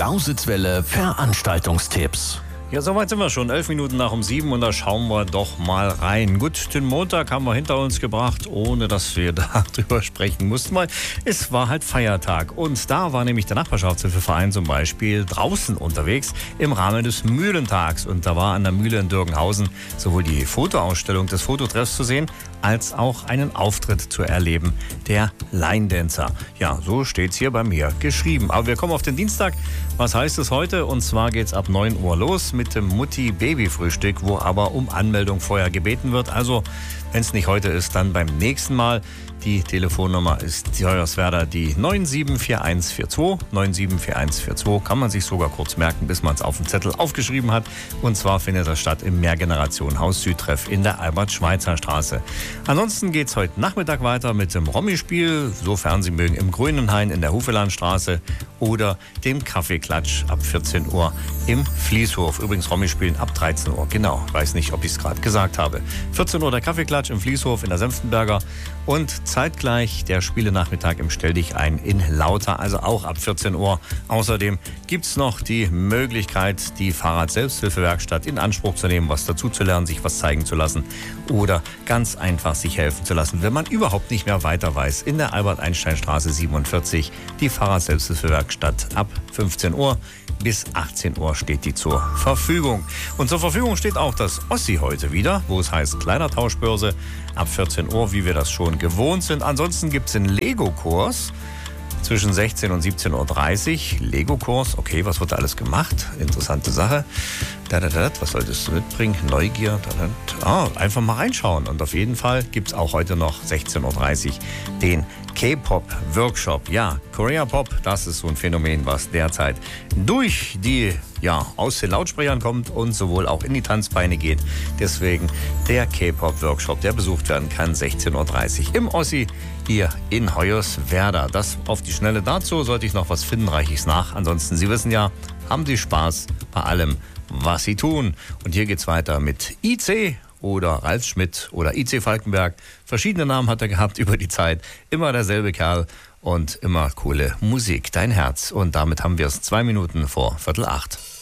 Lausitzwelle Veranstaltungstipps. Ja, soweit sind wir schon. 11 Minuten nach um 7 und da schauen wir doch mal rein. Gut, den Montag haben wir hinter uns gebracht, ohne dass wir darüber sprechen mussten, weil es war halt Feiertag. Und da war nämlich der Nachbarschaftshilfeverein zum Beispiel draußen unterwegs im Rahmen des Mühlentags. Und da war an der Mühle in Dürgenhausen sowohl die Fotoausstellung des Fototreffs zu sehen, als auch einen Auftritt zu erleben, der Line Dancer. Ja, so steht's hier bei mir geschrieben. Aber wir kommen auf den Dienstag. Was heißt es heute? Und zwar geht's ab 9 Uhr los mit dem Mutti-Baby-Frühstück, wo aber um Anmeldung vorher gebeten wird. Also, wenn es nicht heute ist, dann beim nächsten Mal. Die Telefonnummer ist Hoyerswerda die 974142. 974142 kann man sich sogar kurz merken, bis man es auf dem Zettel aufgeschrieben hat. Und zwar findet das statt im Mehrgenerationen-Haus Südtreff in der Albert-Schweitzer-Straße. Ansonsten geht es heute Nachmittag weiter mit dem Rommi-Spiel, sofern Sie mögen, im Grünenhain in der Hufelandstraße oder dem Kaffeeklatsch ab 14 Uhr im Fließhof. Übrigens Rommi spielen ab 13 Uhr, genau. Weiß nicht, ob ich es gerade gesagt habe. 14 Uhr der Kaffeeklatsch im Fließhof in der Senftenberger und zeitgleich der Spielenachmittag im Stelldichein in Lauter, also auch ab 14 Uhr. Außerdem gibt es noch die Möglichkeit, die Fahrrad-Selbsthilfewerkstatt in Anspruch zu nehmen, was dazu zu lernen, sich was zeigen zu lassen oder ganz einfach sich helfen zu lassen, wenn man überhaupt nicht mehr weiter weiß. In der Albert-Einstein-Straße 47 die Fahrrad-Selbsthilfewerkstatt ab 15 Uhr. Bis 18 Uhr steht die zur Verfügung. Und zur Verfügung steht auch das Ossi heute wieder, wo es heißt Kleidertauschbörse ab 14 Uhr, wie wir das schon gewohnt sind. Ansonsten gibt es den Lego-Kurs zwischen 16 und 17.30 Uhr. Lego-Kurs, okay, was wird da alles gemacht? Interessante Sache. Was solltest du mitbringen? Neugier. Einfach mal reinschauen. Und auf jeden Fall gibt es auch heute noch 16.30 Uhr den K-Pop-Workshop. Ja, Korea Pop, das ist so ein Phänomen, was derzeit durch die, aus den Lautsprechern kommt und sowohl auch in die Tanzbeine geht. Deswegen der K-Pop-Workshop, der besucht werden kann, 16.30 Uhr im Ossi hier in Hoyerswerda. Das auf die Schnelle dazu. Sollte ich noch was finden, reiche ich es nach. Ansonsten, Sie wissen ja, haben Sie Spaß bei allem, was Sie tun. Und hier geht's weiter mit IC oder Ralf Schmidt oder IC Falkenberg. Verschiedene Namen hat er gehabt über die Zeit. Immer derselbe Kerl und immer coole Musik. Dein Herz. Und damit haben wir es 2 Minuten vor 7:45.